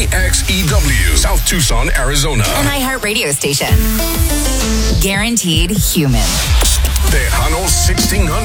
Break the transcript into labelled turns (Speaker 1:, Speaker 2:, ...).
Speaker 1: KXEW, South Tucson, Arizona.
Speaker 2: An iHeart radio station. Guaranteed human.
Speaker 1: Tejano 1600.